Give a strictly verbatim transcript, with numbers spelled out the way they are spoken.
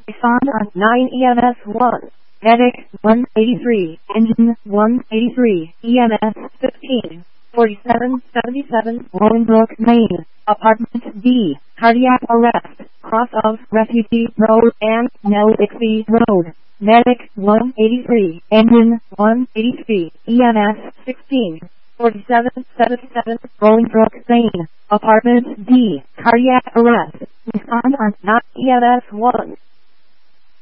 Respond on nine E M S one. Medic one eighty-three, Engine one eighty-three, E M S fifteen, forty-seven seventy-seven, Bolingbrook, Maine, Apartment D, cardiac arrest, cross of Refugee Road and Nell Ixie Road. Medic one eighty-three, Engine one eighty-three, E M S sixteen, forty-seven seventy-seven, Bolingbrook, Maine, Apartment D, cardiac arrest. Respond on nine E M S one.